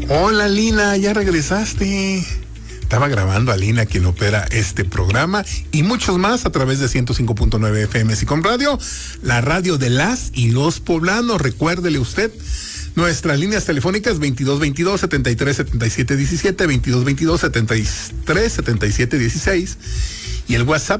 Hola Lina, ya regresaste. Estaba grabando a Lina, quien opera este programa y muchos más a través de 105.9 FM Sicom Radio, la radio de las y los poblanos. Recuérdele usted nuestras líneas telefónicas 2222-737717, 2222-737716 y el WhatsApp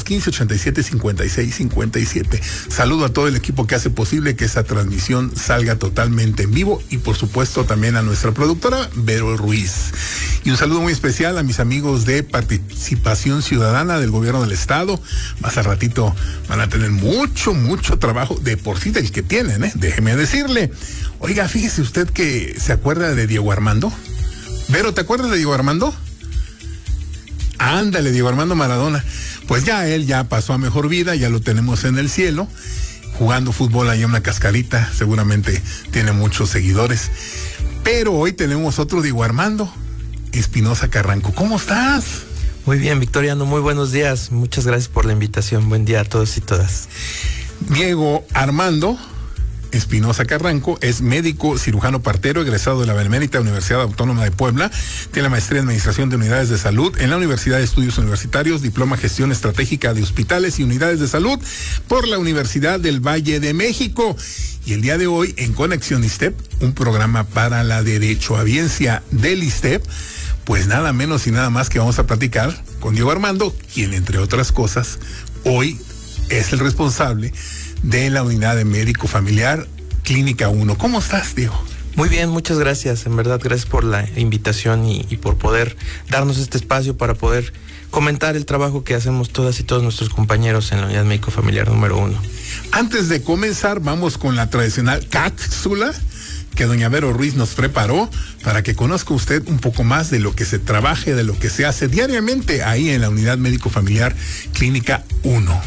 2215-875657. Saludo a todo el equipo que hace posible que esa transmisión salga totalmente en vivo y por supuesto también a nuestra productora Vero Ruiz. Y un saludo muy especial a mis amigos de Participación Ciudadana del Gobierno del Estado. Más al ratito van a tener mucho trabajo, de por sí del que tienen, déjeme decirle. Oiga, fíjese usted que se acuerda de Diego Armando. Vero, ¿te acuerdas de Diego Armando? Ándale, Diego Armando Maradona. Pues ya él ya pasó a mejor vida, ya lo tenemos en el cielo, jugando fútbol allá en una cascarita, seguramente tiene muchos seguidores. Pero hoy tenemos otro Diego Armando Espinosa Carranco. ¿Cómo estás? Muy bien, Victoriano, muy buenos días. Muchas gracias por la invitación. Buen día a todos y todas. Diego Armando Espinosa Carranco es médico cirujano partero, egresado de la Benemérita Universidad Autónoma de Puebla. Tiene la maestría en Administración de Unidades de Salud en la Universidad de Estudios Universitarios, diploma Gestión Estratégica de Hospitales y Unidades de Salud por la Universidad del Valle de México. Y el día de hoy, en Conexión ISSSTEP, un programa para la derechohabiencia del ISSSTEP, pues nada menos y nada más que vamos a platicar con Diego Armando, quien entre otras cosas, hoy es el responsable de la unidad de médico familiar Clínica 1. ¿Cómo estás, Diego? Muy bien, muchas gracias. En verdad, gracias por la invitación y por poder darnos este espacio para poder comentar el trabajo que hacemos todas y todos nuestros compañeros en la unidad médico familiar número 1. Antes de comenzar, vamos con la tradicional cápsula que doña Vero Ruiz nos preparó para que conozca usted un poco más de lo que se trabaje, de lo que se hace diariamente ahí en la unidad médico familiar Clínica 1.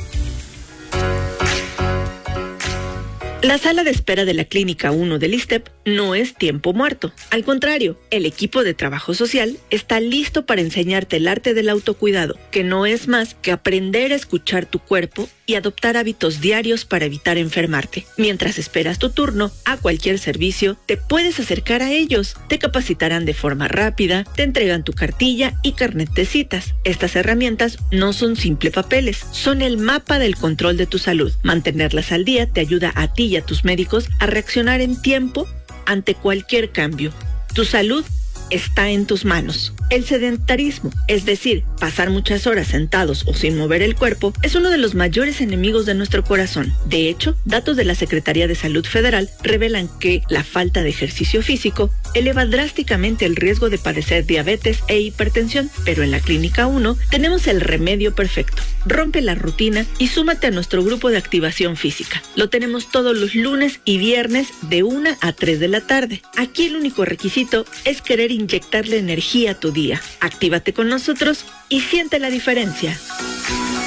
La sala de espera de la Clínica 1 del ISSSTEP no es tiempo muerto. Al contrario, el equipo de trabajo social está listo para enseñarte el arte del autocuidado, que no es más que aprender a escuchar tu cuerpo y adoptar hábitos diarios para evitar enfermarte. Mientras esperas tu turno a cualquier servicio, te puedes acercar a ellos. Te capacitarán de forma rápida, te entregan tu cartilla y carnet de citas. Estas herramientas no son simples papeles, son el mapa del control de tu salud. Mantenerlas al día te ayuda a ti y a tus médicos a reaccionar en tiempo ante cualquier cambio. Tu salud está en tus manos. El sedentarismo, es decir, pasar muchas horas sentados o sin mover el cuerpo, es uno de los mayores enemigos de nuestro corazón. De hecho, datos de la Secretaría de Salud Federal revelan que la falta de ejercicio físico eleva drásticamente el riesgo de padecer diabetes e hipertensión. Pero en la Clínica 1 tenemos el remedio perfecto. Rompe la rutina y súmate a nuestro grupo de activación física. Lo tenemos todos los lunes y viernes de 1 a 3 de la tarde. Aquí el único requisito es querer inyectarle energía a tu día. Actívate con nosotros y siente la diferencia.